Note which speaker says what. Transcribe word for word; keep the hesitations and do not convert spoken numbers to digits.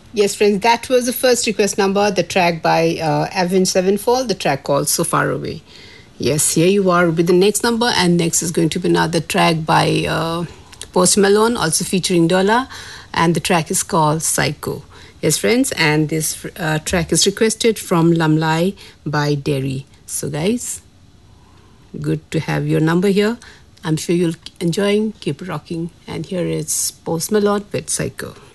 Speaker 1: Yes, friends, that was the first request number, the track by uh, Avenged Sevenfold, the track called So Far Away. Yes, here you are with the next number, and next is going to be another track by uh, Post Malone, also featuring Dola, and the track is called Psycho. Yes, friends, and this uh, track is requested from Lamlai by Derry. So, guys, good to have your number here. I'm sure you'll enjoy. Keep rocking. And here is Post Malone with Psycho.